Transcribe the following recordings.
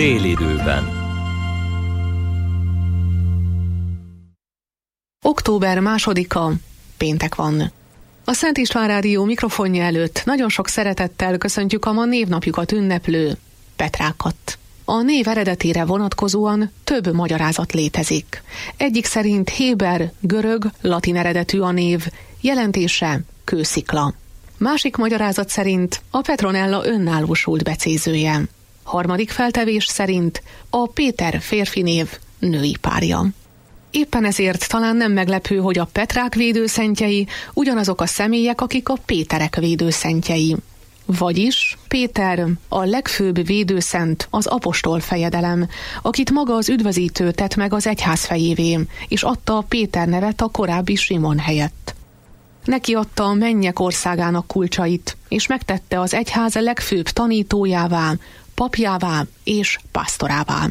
Délidőben. Október 2-a, péntek van. A Szent István Rádió mikrofonja előtt nagyon sok szeretettel köszöntjük a ma névnapjukat ünneplő Petrákat. A név eredetére vonatkozóan több magyarázat létezik. Egyik szerint héber, görög, latin eredetű a név, jelentése kőszikla. Másik magyarázat szerint a Petronella önállósult becézője. Harmadik feltevés szerint a Péter férfi név női párja. Éppen ezért talán nem meglepő, hogy a Petrák védőszentjei ugyanazok a személyek, akik a Péterek védőszentjei. Vagyis Péter a legfőbb védőszent, az apostol fejedelem, akit maga az üdvözítő tett meg az egyház fejévé, és adta a Péter nevet a korábbi Simon helyett. Neki adta a mennyek országának kulcsait, és megtette az egyház legfőbb tanítójává, papjává és pásztorává.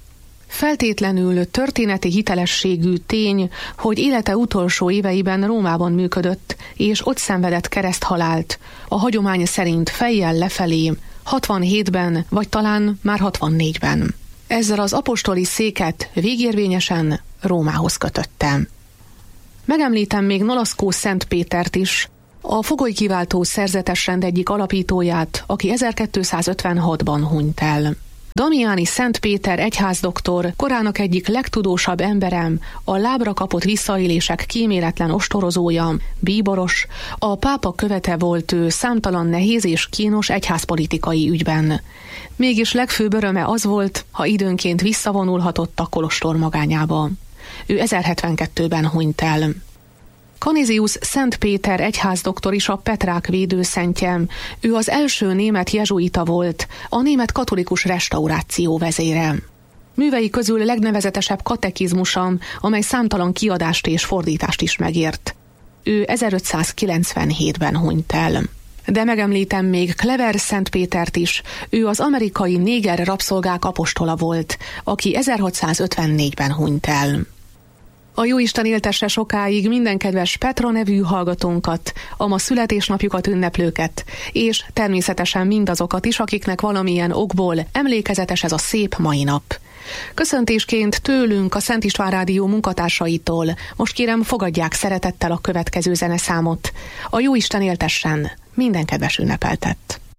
Feltétlenül történeti hitelességű tény, hogy élete utolsó éveiben Rómában működött, és ott szenvedett kereszthalált, a hagyomány szerint fejjel lefelé, 67-ben, vagy talán már 64-ben. Ezzel az apostoli széket végérvényesen Rómához kötötte. Megemlítem még Nolaszkó Szent Pétert is, a fogolykiváltó szerzetesrend egyik alapítóját, aki 1256-ban hunyt el. Damiani Szent Péter egyházdoktor, korának egyik legtudósabb emberem, a lábra kapott visszaélések kíméletlen ostorozója, bíboros, a pápa követe volt ő számtalan nehéz és kínos egyházpolitikai ügyben. Mégis legfőbb öröme az volt, ha időnként visszavonulhatott a kolostor magányába. Ő 1072-ben hunyt el. Canisius Szent Péter egyházdoktor is a Petrák védőszentje. Ő az első német jezsuita volt, a német katolikus restauráció vezére. Művei közül legnevezetesebb katekizmusa, amely számtalan kiadást és fordítást is megért. Ő 1597-ben hunyt el. De megemlítem még Clever Szent Pétert is, ő az amerikai néger rabszolgák apostola volt, aki 1654-ben hunyt el. A Jóisten éltesse sokáig minden kedves Petra nevű hallgatónkat, a ma születésnapjukat ünneplőket, és természetesen mindazokat is, akiknek valamilyen okból emlékezetes ez a szép mai nap. Köszöntésként tőlünk, a Szent István Rádió munkatársaitól most kérem, fogadják szeretettel a következő zeneszámot. A Jóisten éltessen minden kedves ünnepeltet!